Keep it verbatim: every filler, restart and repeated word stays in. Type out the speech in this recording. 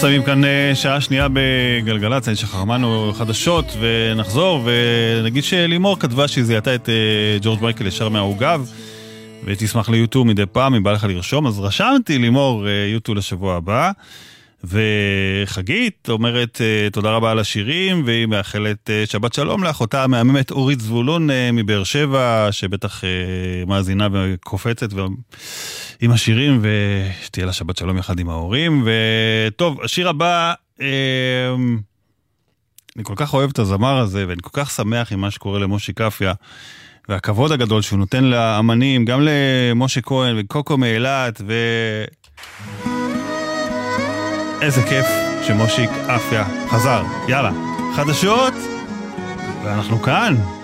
מסיימים כאן שעה שנייה בגלגלצ, אני שחרמנו חדשות ונחזור ונגיד שלימור כתבה שהיא זיהתה את ג'ורג' מייקל ישר מהעוגב ותשמח ליוטו מדי פעם אם בא לך לרשום, אז רשמתי לימור יוטו לשבוע הבא. וחגית אומרת תודה רבה על השירים, והיא מאחלת שבת שלום לאחותה המהממת אורית זבולון מבאר שבע, שבטח מאזינה וקופצת עם השירים, ושתהיה לה שבת שלום יחד עם ההורים. וטוב, השיר הבא, אני כל כך אוהב את הזמר הזה, ואני כל כך שמח עם מה שקורה למושי קפיה, והכבוד הגדול שהוא נותן לאמנים, גם למשה כהן וקוקו מאילת, ו... איזה כיף שמושיק אפיה חזר. יאללה, חדשות, ואנחנו כאן.